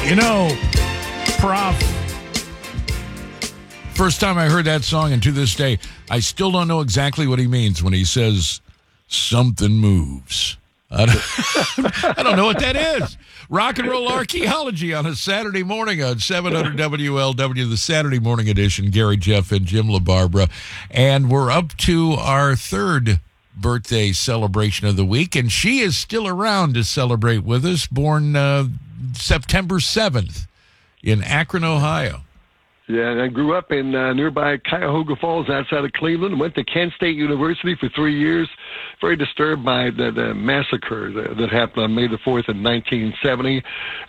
You know, Prof, first time I heard that song, and to this day, I still don't know exactly what he means when he says, something moves. I don't know what that is. Rock and roll archaeology on a Saturday morning on 700 WLW, the Saturday morning edition. Gary, Jeff, and Jim LaBarbera. And we're up to our third birthday celebration of the week, and she is still around to celebrate with us, born September 7th in Akron, Ohio. Yeah, and I grew up in nearby Cuyahoga Falls outside of Cleveland and went to Kent State University for 3 years. Very disturbed by the massacre that happened on May the 4th in 1970.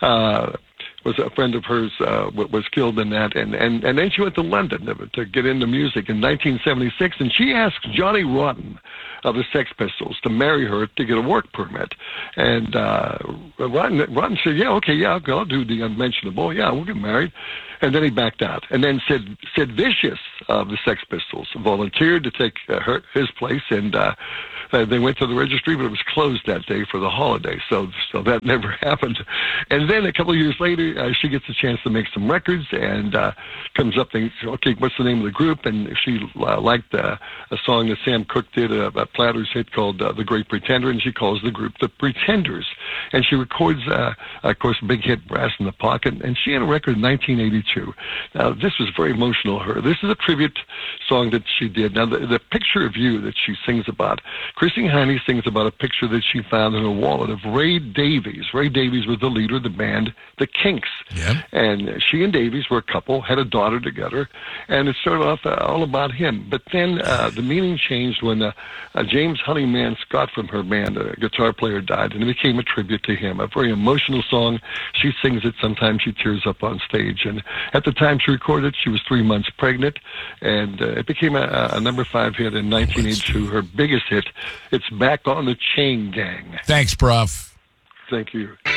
Was a friend of hers was killed in that, and then she went to London to get into music in 1976, and she asked Johnny Rotten of the Sex Pistols to marry her to get a work permit, and Rotten said, yeah, okay, yeah, I'll do the unmentionable, yeah, we'll get married, and then he backed out, and then Sid Vicious of the Sex Pistols volunteered to take his place, and they went to the registry, but it was closed that day for the holiday, so that never happened. And then a couple of years later, she gets a chance to make some records and comes up and says, okay, what's the name of the group? And she liked a song that Sam Cooke did, a Platters hit called The Great Pretender, and she calls the group The Pretenders. And she records, of course, big hit Brass in the Pocket, and she had a record in 1982. Now, this was very emotional to her. This is a tribute song that she did. Now, the picture of you that she sings about, Chrissy Hynde sings about a picture that she found in a wallet of Ray Davies. Ray Davies was the leader of the band The Kinks. Yeah. And she and Davies were a couple, had a daughter together, and it started off all about him. But then the meaning changed when James Honeyman Scott from her band, a guitar player, died, and it became a tribute to him, a very emotional song. She sings it. Sometimes she tears up on stage. And at the time she recorded it, she was 3 months pregnant, and it became a number 5 hit in 1982, her biggest hit. It's Back on the Chain Gang. Thanks, Prof. Thank you.